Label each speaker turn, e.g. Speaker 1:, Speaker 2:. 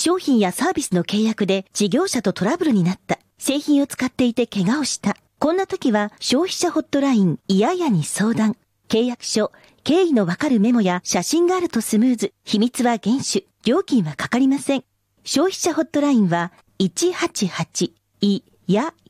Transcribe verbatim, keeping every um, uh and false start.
Speaker 1: 商品やサービスの契約で事業者とトラブルになった。製品を使っていて怪我をした。こんな時は消費者ホットラインいやいやに相談。契約書、経緯のわかるメモや写真があるとスムーズ。秘密は厳守。料金はかかりません。消費者ホットラインはいちはちはちいや